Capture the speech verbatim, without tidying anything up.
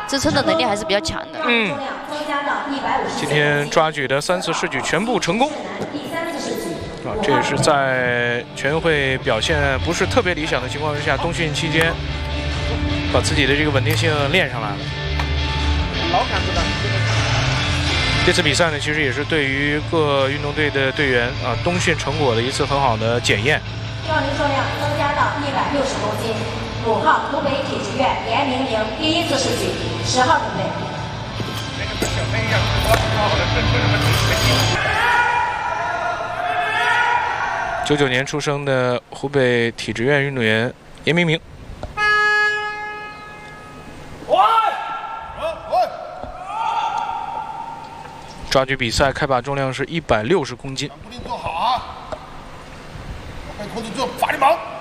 支撑的能力还是比较强的。 嗯，今天抓举的三次试举全部成功。啊，这也是在全运会表现不是特别理想的情况之下，冬训期间把自己的这个稳定性练上来了。这次比赛呢，其实也是对于各运动队的队员啊冬训成果的一次很好的检验。 杠铃重量增加到一百六十公斤。五号湖北体职院严明明第一次试举，十号准备。 九九年出生的湖北体职院运动员严明明。抓举比赛开把重量是一百六十公斤。 固定做好啊！控制住，发力猛。